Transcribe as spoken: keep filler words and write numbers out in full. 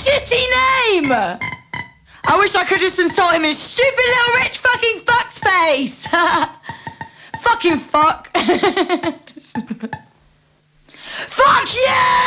shitty name! I wish I could just insult him in stupid little rich fucking fuck's face! Fucking fuck. Fuck you!